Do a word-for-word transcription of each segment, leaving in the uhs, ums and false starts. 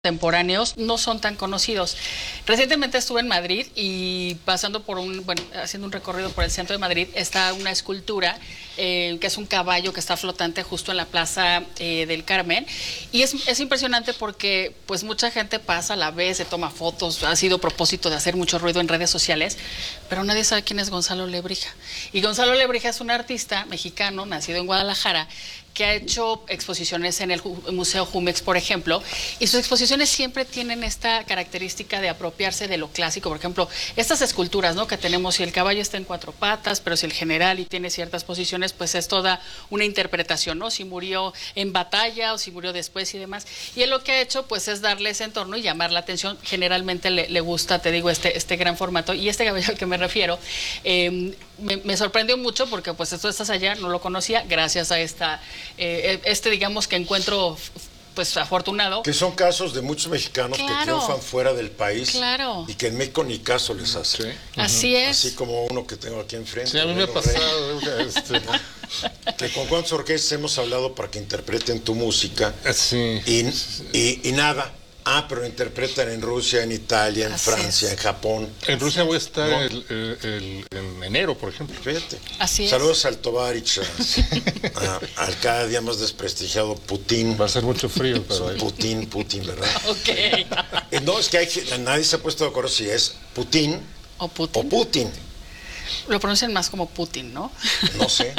contemporáneos no son tan conocidos. Recientemente estuve en Madrid y pasando por un, bueno, haciendo un recorrido por el centro de Madrid, está una escultura eh, que es un caballo que está flotante justo en la plaza eh, del Carmen, y es, es impresionante porque pues mucha gente pasa, la ve, se toma fotos, ha sido propósito de hacer mucho ruido en redes sociales, pero nadie sabe quién es Gonzalo Lebrija. Y Gonzalo Lebrija es un artista mexicano, nacido en Guadalajara, que ha hecho exposiciones en el Museo Jumex, por ejemplo, y sus exposiciones siempre tienen esta característica de apropiarse de lo clásico. Por ejemplo, estas esculturas, ¿no?, que tenemos, si el caballo está en cuatro patas, pero si el general y tiene ciertas posiciones, pues es toda una interpretación, ¿no?, si murió en batalla o si murió después y demás. Y él lo que ha hecho, pues, es darle ese entorno y llamar la atención. Generalmente le, le gusta, te digo, este, este gran formato. Y este caballo al que me refiero, eh, me, me sorprendió mucho porque, pues, tú estás allá, no lo conocía, gracias a esta... Eh, este, digamos, que encuentro pues afortunado. Que son casos de muchos mexicanos, claro, que triunfan fuera del país, claro, y que en México ni caso les hace. Sí. Uh-huh. Así es. Así como uno que tengo aquí enfrente. Sí, a mí me ha pasado. Este... que con cuántas orquestas hemos hablado para que interpreten tu música. Sí. Y, y, y nada. Ah, pero interpretan en Rusia, en Italia, en Así Francia, es. en Japón. En Rusia voy a estar no. el, el, el, en enero, por ejemplo. Fíjate. Así Saludos es. al Tovarich, a, a, al cada día más desprestigiado Putin. Va a ser mucho frío, pero... Ahí. Putin, Putin, ¿verdad? Ok. No, es que hay, nadie se ha puesto de acuerdo si es Putin o Putin. O Putin. Lo pronuncian más como Putin, ¿no? No sé.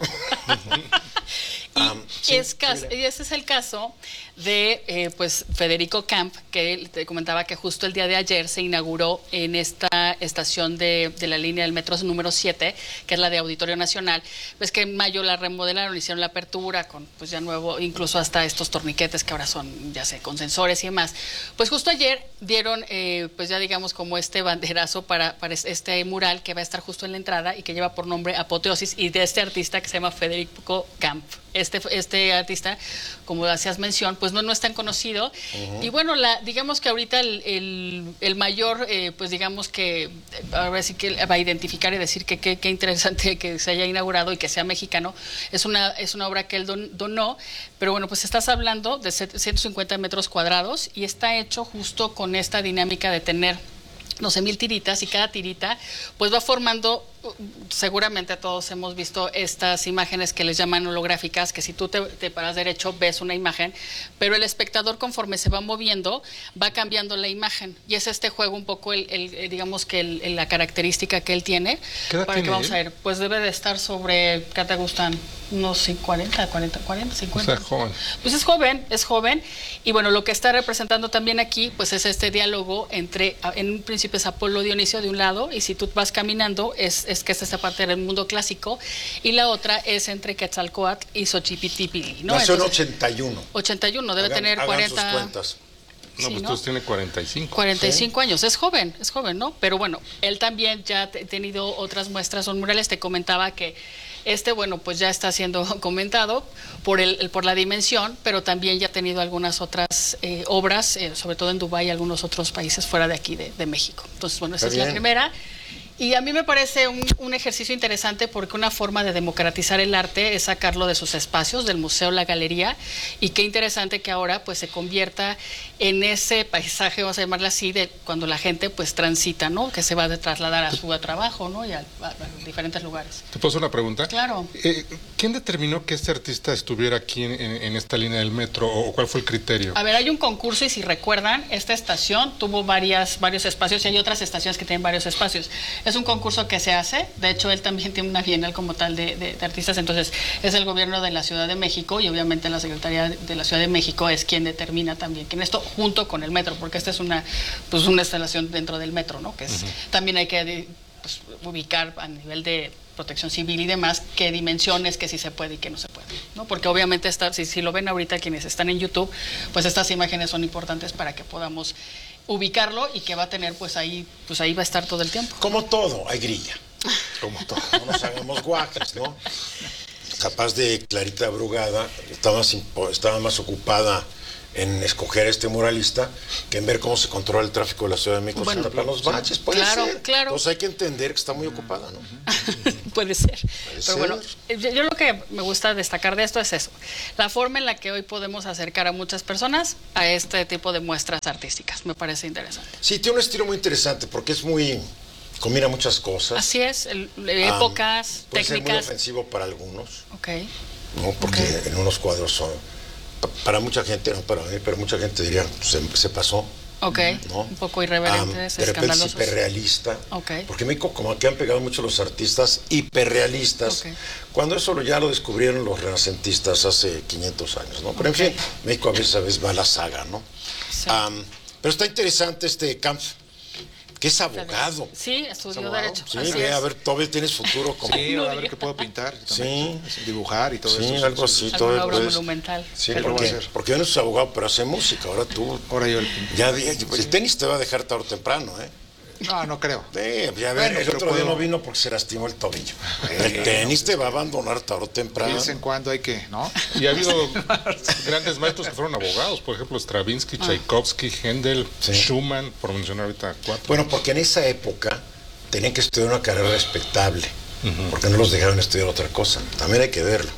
Y, um, sí, es caso, y ese es el caso de eh, pues Federico Camp, que te comentaba que justo el día de ayer se inauguró en esta estación de, de la línea del metro número siete, que es la de Auditorio Nacional. Pues que en mayo la remodelaron, hicieron la apertura con pues ya nuevo, incluso hasta estos torniquetes que ahora son, ya sé, con sensores y demás. Pues justo ayer dieron eh, pues ya digamos como este banderazo para, para este mural que va a estar justo en la entrada y que lleva por nombre Apoteosis, y de este artista que se llama Federico Camp. Este, este artista, como hacías mención, pues no, no es tan conocido. Uh-huh. Y bueno, la, digamos que ahorita el, el, el mayor, eh, pues digamos que ahora sí que va a identificar y decir que qué interesante que se haya inaugurado y que sea mexicano. Es una, es una obra que él don, donó, pero bueno, pues estás hablando de ciento cincuenta metros cuadrados y está hecho justo con esta dinámica de tener doce mil tiritas, y cada tirita pues va formando, seguramente todos hemos visto estas imágenes que les llaman holográficas, que si tú te, te paras derecho ves una imagen, pero el espectador conforme se va moviendo va cambiando la imagen, y es este juego un poco el, el, el digamos que el, el, la característica que él tiene. ¿Qué edad para tiene que vamos él? a ver, pues debe de estar sobre, ¿qué te gustan? Unos cuarenta, cuarenta, cuarenta, cincuenta. O sea, joven. Pues es joven, es joven, y bueno, lo que está representando también aquí, pues es este diálogo entre, en un principio es Apolo Dionisio de un lado, y si tú vas caminando, es, es que es esta parte del mundo clásico, y la otra es entre Quetzalcóatl y Xochipilli, ¿no? Nació en ochenta y uno. ochenta y uno, debe hagan, tener hagan cuarenta. Sus cuentas. No, sí, pues ¿no? entonces tiene cuarenta y cinco. cuarenta y cinco ¿Sí? años, es joven, es joven, ¿no? Pero bueno, él también ya ha tenido otras muestras, son murales. Te comentaba que este, bueno, pues ya está siendo comentado por el, el por la dimensión, pero también ya ha tenido algunas otras eh, obras, eh, sobre todo en Dubái y algunos otros países fuera de aquí, de, de México. Entonces, bueno, esa Está es bien. la primera. Y a mí me parece un, un ejercicio interesante porque una forma de democratizar el arte es sacarlo de sus espacios, del museo, la galería, y qué interesante que ahora pues se convierta en ese paisaje, vamos a llamarlo así, de cuando la gente pues transita, ¿no? Que se va a trasladar a su trabajo, ¿no? Y a, a, a diferentes lugares. ¿Te puedo hacer una pregunta? Claro. Eh, ¿Quién determinó que este artista estuviera aquí en, en, en esta línea del metro, o cuál fue el criterio? A ver, hay un concurso y si recuerdan, esta estación tuvo varias, varios espacios y hay otras estaciones que tienen varios espacios. Es un concurso que se hace, de hecho él también tiene una bienal como tal de, de, de artistas, entonces es el gobierno de la Ciudad de México y obviamente la Secretaría de la Ciudad de México es quien determina también que en esto junto con el metro, porque esta es una pues una instalación dentro del metro, ¿no? Que es, uh-huh. También hay que pues, ubicar a nivel de protección civil y demás, qué dimensiones, que sí se puede y que no se puede, ¿no? Porque obviamente esta, si, si lo ven ahorita quienes están en YouTube, pues estas imágenes son importantes para que podamos ubicarlo y que va a tener pues ahí, pues ahí va a estar todo el tiempo. Como todo, hay grilla. Como todo. No nos hagamos guajes, ¿no? Capaz de Clarita Brugada estaba más, estaba más ocupada en escoger a este muralista que en ver cómo se controla el tráfico de la Ciudad de México, bueno, sin tapar los baches, puede claro, ser. Claro. Entonces hay que entender que está muy ocupada, ¿no? puede ser. Puede Pero ser. bueno, yo, yo lo que me gusta destacar de esto es eso, la forma en la que hoy podemos acercar a muchas personas a este tipo de muestras artísticas, me parece interesante. Sí, tiene un estilo muy interesante porque es muy... combina muchas cosas. Así es, el, épocas, um, puede ser muy técnicas. ofensivo para algunos, Ok. ¿no? Porque Ok. en unos cuadros son... pa- Para mucha gente, no para mí, pero mucha gente diría, se, se pasó. Ok, ¿no? un poco Um, irreverentes, de repente es escandalosos. hiperrealista. Ok. Porque en México como que han pegado mucho los artistas hiperrealistas, Ok. cuando eso lo- ya lo descubrieron los renacentistas hace quinientos años, ¿no? Pero Ok. en fin, México a veces, a veces va a la saga, ¿no? Sí. Um, pero está interesante este Camp, que es abogado. Sí, estudió abogado? Derecho. Sí, así ve, es. a ver, todavía tienes futuro como... Sí, No a ver digas. qué puedo pintar. Sí. También, dibujar y todo Sí, eso. algo así. Alguna todavía obra puedes- monumental. Sí, Él lo va a porque, hacer. porque yo no soy abogado, pero hace música. Ahora tú... Ahora yo el Ya, di- el tenis te va a dejar tarde o temprano, ¿eh? No, no creo. Sí, ya ver, Bueno, el pero otro día puedo- no vino porque se lastimó el tobillo. El tenis te va a abandonar tarde o De temprano. vez en cuando hay que, ¿no? Ah. Y ha habido grandes maestros que fueron abogados, por ejemplo, Stravinsky, Tchaikovsky, Händel, Sí. Schumann, por mencionar ahorita cuatro. Bueno, porque en esa época tenían que estudiar una carrera respetable, porque no los dejaron estudiar otra cosa. También hay que verlo.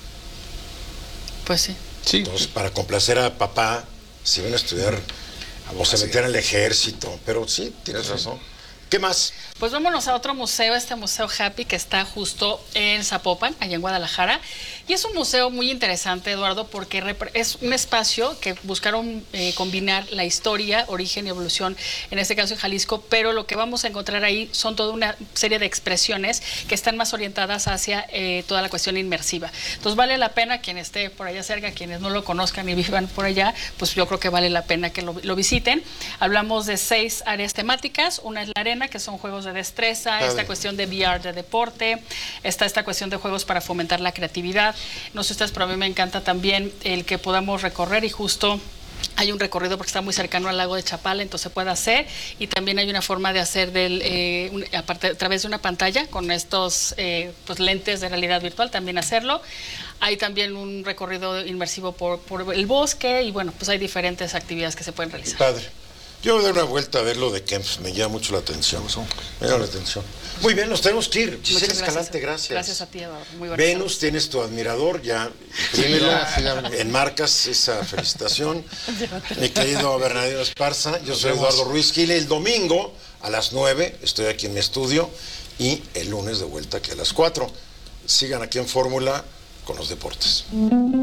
Pues sí. Sí, Entonces, para complacer a papá, se iban a estudiar o se metían al ejército. Pero sí, tienes razón. ¿Qué más? Pues vámonos a otro museo, este Museo Happy, que está justo en Zapopan, allá en Guadalajara. Y es un museo muy interesante, Eduardo, porque repre- es un espacio que buscaron eh, combinar la historia, origen y evolución, en este caso en Jalisco, pero lo que vamos a encontrar ahí son toda una serie de expresiones que están más orientadas hacia eh, toda la cuestión inmersiva. Entonces vale la pena, quien esté por allá cerca, quienes no lo conozcan y vivan por allá, pues yo creo que vale la pena que lo, lo visiten. Hablamos de seis áreas temáticas, una es la arena, que son juegos de destreza, Padre. esta cuestión de V R de deporte, está esta cuestión de juegos para fomentar la creatividad. No sé ustedes, pero a mí me encanta también el que podamos recorrer y justo hay un recorrido porque está muy cercano al lago de Chapala, entonces se puede hacer, y también hay una forma de hacer del, eh, un- aparte, a través de una pantalla con estos eh, pues, lentes de realidad virtual, también hacerlo. Hay también un recorrido inmersivo por, por el bosque y bueno, pues hay diferentes actividades que se pueden realizar. Padre. Yo voy a dar una vuelta a ver lo de Kempf, me llama mucho la atención. Me llama la atención. Muy bien, nos tenemos que ir. Giselle Muchas Escalante, gracias. Gracias a ti, Eduardo. Muy buenas Venus, tienes tu admirador, ya imprímelo, ya, sí, ya. enmarcas esa felicitación. Mi querido Bernardino Esparza, yo soy vemos. Eduardo Ruiz Gil. El domingo a las nueve estoy aquí en mi estudio y el lunes de vuelta aquí a las cuatro. Sigan aquí en Fórmula con los deportes.